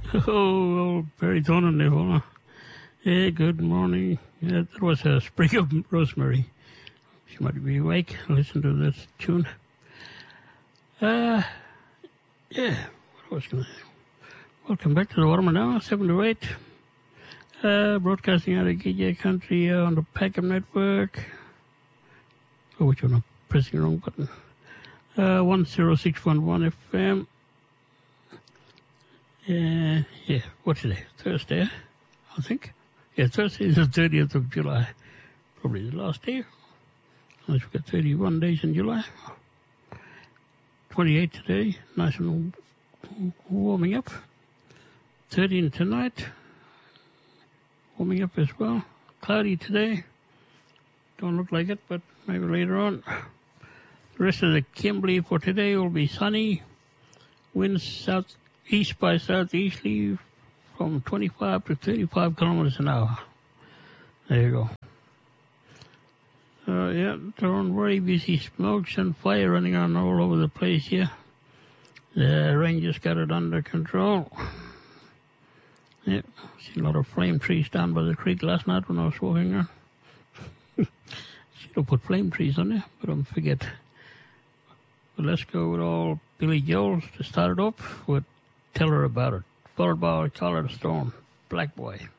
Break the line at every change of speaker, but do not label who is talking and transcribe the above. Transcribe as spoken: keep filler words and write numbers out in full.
Oh, Barry Tonin there, huh? Hey, good morning. Yeah, that was a sprig of rosemary. She might be awake. Listen to this tune. Uh, yeah, what was I going to say? Welcome back to the Warmer Now, seven to eight. Uh, broadcasting out of G J Country uh, on the Packham Network. Oh, which one? I'm pressing the wrong button. Uh, one oh six point one F M. Uh, yeah, what's today? Thursday, I think. Yeah, Thursday is the thirtieth of July. Probably the last day. Unless we've got thirty-one days in July. twenty-eight today. Nice and warming up. thirteen tonight. Warming up as well. Cloudy today. Don't look like it, but maybe later on. The rest of the Kimberley for today will be sunny. Winds southeast by southeasterly from twenty-five to thirty-five kilometers an hour. There you go. Uh, yeah, don't worry, we see smokes and fire running on all over the place here. The rangers got it under control. Yeah, seen a lot of flame trees down by the creek last night when I was walking around. Should have put flame trees on there, but I forget. But let's go with all Billy Joel to start it off with Tell Her About It, followed by Color the Storm, Black Boy.